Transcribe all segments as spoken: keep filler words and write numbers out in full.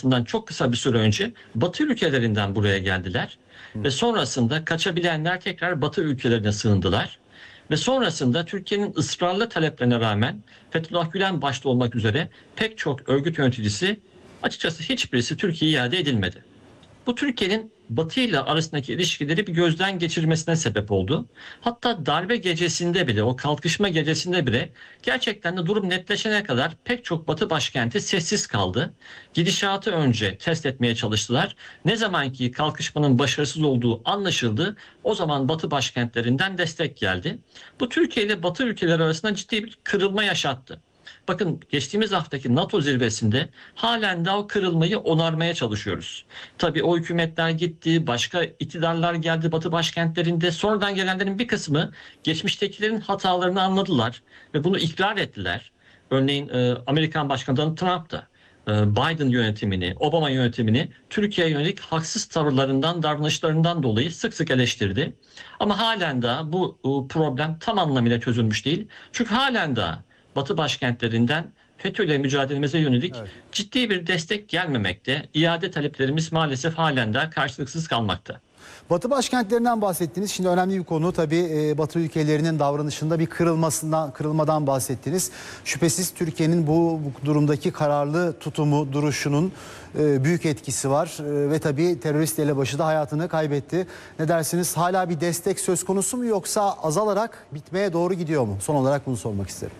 patlamasından çok kısa bir süre önce Batı ülkelerinden buraya geldiler. Ve sonrasında kaçabilenler tekrar Batı ülkelerine sığındılar. Ve sonrasında Türkiye'nin ısrarlı taleplerine rağmen Fethullah Gülen başta olmak üzere pek çok örgüt yöneticisi, açıkçası hiçbirisi Türkiye'ye iade edilmedi. Bu Türkiye'nin Batı ile arasındaki ilişkileri bir gözden geçirmesine sebep oldu. Hatta darbe gecesinde bile, o kalkışma gecesinde bile gerçekten de durum netleşene kadar pek çok Batı başkenti sessiz kaldı. Gidişatı önce test etmeye çalıştılar. Ne zaman ki kalkışmanın başarısız olduğu anlaşıldı, o zaman Batı başkentlerinden destek geldi. Bu Türkiye ile Batı ülkeleri arasında ciddi bir kırılma yaşattı. Bakın, geçtiğimiz haftaki NATO zirvesinde halen daha o kırılmayı onarmaya çalışıyoruz. Tabii o hükümetler gitti, başka iktidarlar geldi Batı başkentlerinde. Sonradan gelenlerin bir kısmı geçmiştekilerin hatalarını anladılar ve bunu ikrar ettiler. Örneğin e, Amerikan Başkanı Donald Trump da e, Biden yönetimini, Obama yönetimini Türkiye'ye yönelik haksız tavırlarından, davranışlarından dolayı sık sık eleştirdi. Ama halen daha bu e, problem tam anlamıyla çözülmüş değil. Çünkü halen daha Batı başkentlerinden FETÖ'yle mücadelemize yönelik Evet. ciddi bir destek gelmemekte. İade taleplerimiz maalesef halen daha karşılıksız kalmakta. Batı başkentlerinden bahsettiniz. Şimdi önemli bir konu tabii e, Batı ülkelerinin davranışında bir kırılmasından, kırılmadan bahsettiniz. Şüphesiz Türkiye'nin bu, bu durumdaki kararlı tutumu, duruşunun e, büyük etkisi var. E, ve tabii terörist elebaşı da hayatını kaybetti. Ne dersiniz? Hala bir destek söz konusu mu, yoksa azalarak bitmeye doğru gidiyor mu? Son olarak bunu sormak isterim.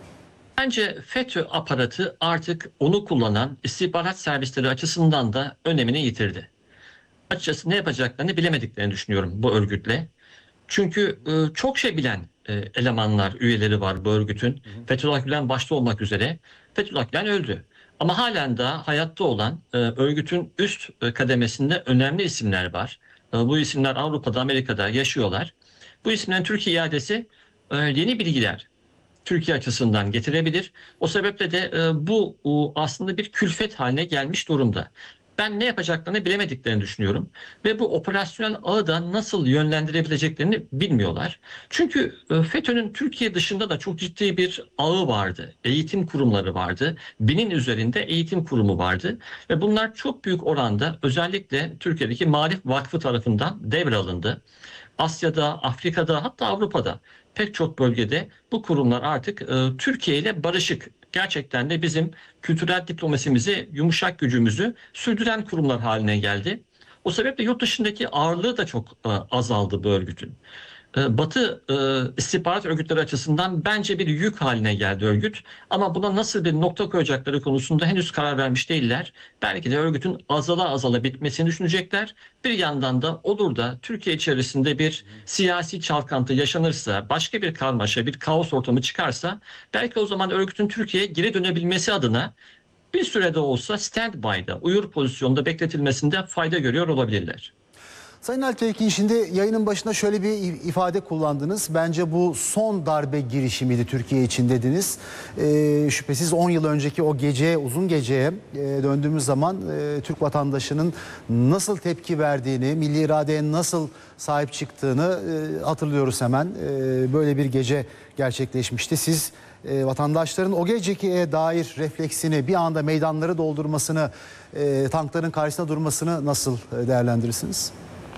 Bence FETÖ aparatı artık onu kullanan istihbarat servisleri açısından da önemini yitirdi. Açıkçası ne yapacaklarını bilemediklerini düşünüyorum bu örgütle. Çünkü e, çok şey bilen e, elemanlar, üyeleri var bu örgütün. Hı hı. Fethullah Gülen başta olmak üzere. Fethullah Gülen öldü. Ama halen daha hayatta olan e, örgütün üst e, kademesinde önemli isimler var. E, bu isimler Avrupa'da, Amerika'da yaşıyorlar. Bu isimlerin Türkiye iadesi e, yeni bilgiler Türkiye açısından getirebilir. O sebeple de e, bu e, aslında bir külfet haline gelmiş durumda. Ben ne yapacaklarını bilemediklerini düşünüyorum. Ve bu operasyonel ağı da nasıl yönlendirebileceklerini bilmiyorlar. Çünkü e, FETÖ'nün Türkiye dışında da çok ciddi bir ağı vardı. Eğitim kurumları vardı. Binin üzerinde eğitim kurumu vardı. Ve bunlar çok büyük oranda özellikle Türkiye'deki Maarif Vakfı tarafından devralındı. Asya'da, Afrika'da, hatta Avrupa'da pek çok bölgede bu kurumlar artık e, Türkiye ile barışık. Gerçekten de bizim kültürel diplomasimizi, yumuşak gücümüzü sürdüren kurumlar haline geldi. O sebeple yurt dışındaki ağırlığı da çok e, azaldı bu örgütün. E, Batı e, istihbarat örgütleri açısından bence bir yük haline geldi örgüt. Ama buna nasıl bir nokta koyacakları konusunda henüz karar vermiş değiller. Belki de örgütün azala azala bitmesini düşünecekler. Bir yandan da olur da Türkiye içerisinde bir siyasi çalkantı yaşanırsa, başka bir karmaşa, bir kaos ortamı çıkarsa, belki o zaman örgütün Türkiye'ye geri dönebilmesi adına bir sürede olsa stand-by'da, uyur pozisyonda bekletilmesinde fayda görüyor olabilirler. Sayın Alptekin, şimdi yayının başında şöyle bir ifade kullandınız. Bence bu son darbe girişimiydi Türkiye için dediniz. E, şüphesiz on yıl önceki o geceye, uzun geceye e, döndüğümüz zaman e, Türk vatandaşının nasıl tepki verdiğini, milli iradeye nasıl sahip çıktığını e, hatırlıyoruz hemen. E, böyle bir gece gerçekleşmişti. Siz e, vatandaşların o geceki dair refleksini, bir anda meydanları doldurmasını, e, tankların karşısında durmasını nasıl değerlendirirsiniz?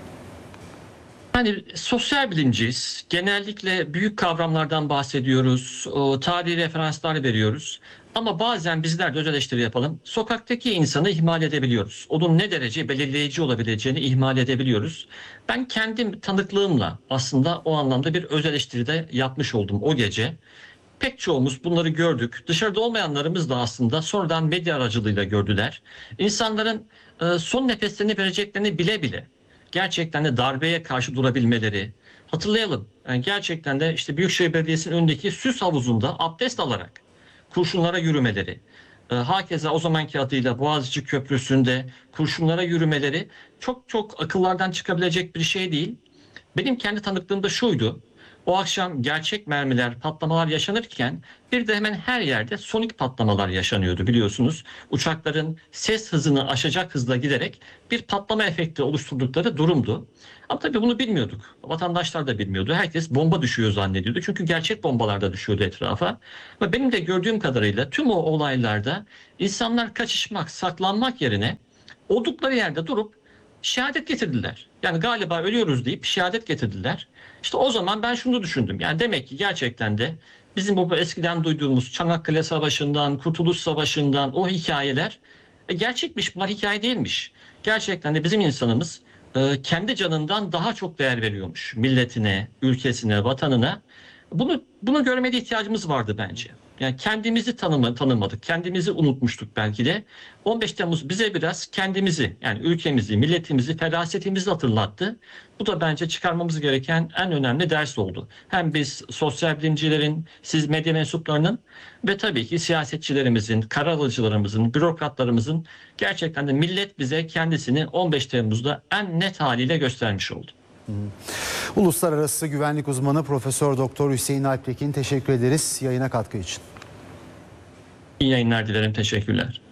Yani sosyal bilinciyiz. Genellikle büyük kavramlardan bahsediyoruz. O, tarihi referanslar veriyoruz. Ama bazen bizler de öz eleştiri yapalım. Sokaktaki insanı ihmal edebiliyoruz. Onun ne derece belirleyici olabileceğini ihmal edebiliyoruz. Ben kendim tanıklığımla aslında o anlamda bir öz eleştiride yapmış oldum o gece. Pek çoğumuz bunları gördük. Dışarıda olmayanlarımız da aslında sonradan medya aracılığıyla gördüler. İnsanların e, son nefeslerini vereceklerini bile bile gerçekten de darbeye karşı durabilmeleri. Hatırlayalım, yani gerçekten de işte Büyükşehir Belediyesi'nin önündeki süs havuzunda abdest alarak kurşunlara yürümeleri. E, hakeza o zamanki adıyla Boğaziçi Köprüsü'nde kurşunlara yürümeleri çok çok akıllardan çıkabilecek bir şey değil. Benim kendi tanıklığım da şuydu. O akşam gerçek mermiler, patlamalar yaşanırken bir de hemen her yerde sonik patlamalar yaşanıyordu biliyorsunuz. Uçakların ses hızını aşacak hızla giderek bir patlama efekti oluşturdukları durumdu. Ama tabii bunu bilmiyorduk. Vatandaşlar da bilmiyordu. Herkes bomba düşüyor zannediyordu. Çünkü gerçek bombalar da düşüyordu etrafa. Ve benim de gördüğüm kadarıyla tüm o olaylarda insanlar kaçışmak, saklanmak yerine oldukları yerde durup şehadet getirdiler. Yani galiba ölüyoruz deyip şehadet getirdiler. İşte o zaman ben şunu düşündüm. Yani demek ki gerçekten de bizim bu eskiden duyduğumuz Çanakkale Savaşı'ndan, Kurtuluş Savaşı'ndan o hikayeler e, gerçekmiş, bunlar hikaye değilmiş. Gerçekten de bizim insanımız e, kendi canından daha çok değer veriyormuş. Milletine, ülkesine, vatanına. Bunu bunu görmeye ihtiyacımız vardı bence. Yani kendimizi tanıma, tanımadık, kendimizi unutmuştuk belki de. on beş Temmuz bize biraz kendimizi, yani ülkemizi, milletimizi, ferasetimizi hatırlattı. Bu da bence çıkarmamız gereken en önemli ders oldu. Hem biz sosyal bilimcilerin, siz medya mensuplarının ve tabii ki siyasetçilerimizin, karar alıcılarımızın, bürokratlarımızın gerçekten de millet bize kendisini on beş Temmuz'da en net haliyle göstermiş oldu. Uluslararası güvenlik uzmanı Profesör Doktor Hüseyin Alptekin, teşekkür ederiz yayına katkı için. İyi yayınlar dilerim, teşekkürler.